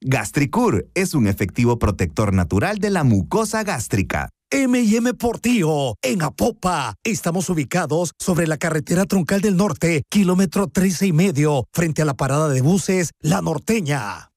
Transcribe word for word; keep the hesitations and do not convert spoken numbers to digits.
Gastricur es un efectivo protector natural de la mucosa gástrica. eme y eme Portillo, en Apopa. Estamos ubicados sobre la carretera troncal del norte, kilómetro trece y medio, frente a la parada de buses La Norteña.